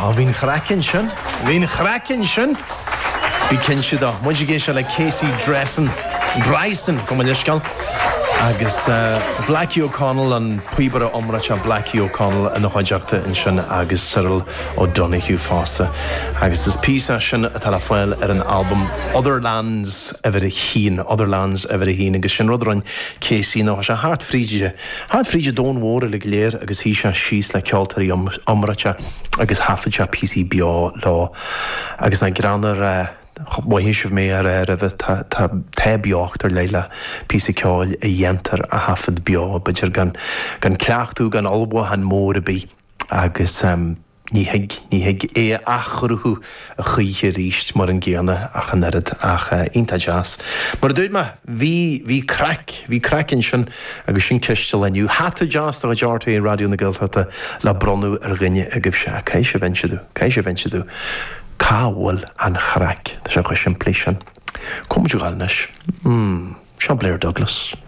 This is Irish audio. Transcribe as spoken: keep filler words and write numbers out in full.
Ah, bhín chraicin sin. Bhín chraicin sin. Bhí cin si dá. Muid géis se le Casey Dressen. Dreisen, go man iscal. Agus uh, Blackie O'Connell an puibara omracha Blackie O'Connell yn hoideachta in sin agus Cyril O'Donoghue fásta. Agus is písa sin a talafoil ar an album Other Lands Ever a Heen, Other Lands Ever a Heen, agus sin rudar an Casey ná se hart fríide. Hart fríide dón móra le gléir agus hí se síos le ceoltarí omracha agus hafacha P C B O lá. Agus na granar uh, Mohishuv me ar erve ta ta biocht ar leila písa ceáil a dhéantar a hafad bio beidir gan gan ceachtú gan albo han mór a bí agus um, ní heig ní heig é achruú a chuige ríist mar an géana ach an erad ach uh, inta jazz. Mar dúid ma hí hí crack hí crackin sin agus sin ceiste leniu hata jazz a jarta in radio na Gaeltachta la bronú ar rinne a gibh se caiise venseadú caiise venseadú Cáhfuil an chrack, tá sé go sin pléisian. Cúm tú gáilneis? Hmm, Sean Blair Douglas.